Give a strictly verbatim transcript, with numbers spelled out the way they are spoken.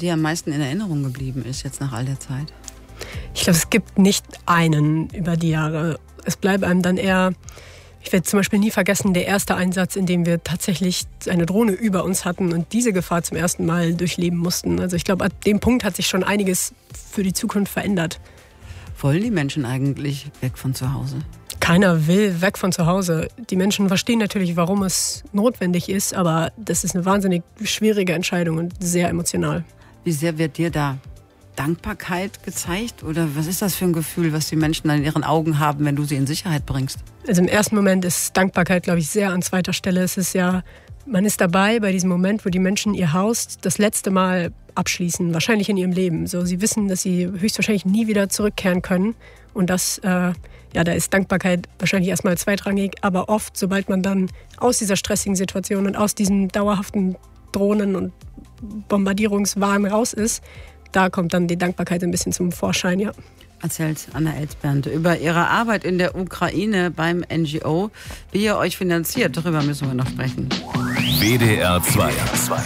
dir am meisten in Erinnerung geblieben ist, jetzt nach all der Zeit? Ich glaube, es gibt nicht einen über die Jahre. Es bleibt einem dann eher, ich werde zum Beispiel nie vergessen, der erste Einsatz, in dem wir tatsächlich eine Drohne über uns hatten und diese Gefahr zum ersten Mal durchleben mussten. Also ich glaube, ab dem Punkt hat sich schon einiges für die Zukunft verändert. Wollen die Menschen eigentlich weg von zu Hause? Keiner will weg von zu Hause. Die Menschen verstehen natürlich, warum es notwendig ist, aber das ist eine wahnsinnig schwierige Entscheidung und sehr emotional. Wie sehr wird dir da Dankbarkeit gezeigt? Oder was ist das für ein Gefühl, was die Menschen an ihren Augen haben, wenn du sie in Sicherheit bringst? Also im ersten Moment ist Dankbarkeit, glaube ich, sehr an zweiter Stelle. Es ist ja, man ist dabei bei diesem Moment, wo die Menschen ihr Haus das letzte Mal abschließen, wahrscheinlich in ihrem Leben. So, sie wissen, dass sie höchstwahrscheinlich nie wieder zurückkehren können. Und das, äh, ja, da ist Dankbarkeit wahrscheinlich erstmal zweitrangig. Aber oft, sobald man dann aus dieser stressigen Situation und aus diesem dauerhaften Drohnen- und Bombardierungswahn raus ist, da kommt dann die Dankbarkeit ein bisschen zum Vorschein, ja. Erzählt Anna Elsberndt über ihre Arbeit in der Ukraine beim N G O. Wie ihr euch finanziert, darüber müssen wir noch sprechen. W D R zwei.